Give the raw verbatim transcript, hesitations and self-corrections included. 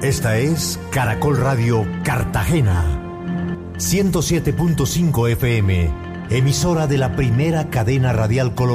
Esta es Caracol Radio Cartagena, ciento siete punto cinco F M, emisora de la primera cadena radial colombiana.